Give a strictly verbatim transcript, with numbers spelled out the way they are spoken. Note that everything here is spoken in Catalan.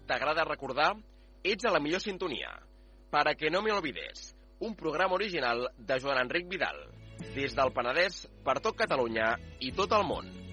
t'agrada recordar, ets a la millor sintonia. Para que no me olvides, un programa original de Joan Enric Vidal. Des del Penedès, per tot Catalunya i tot el món.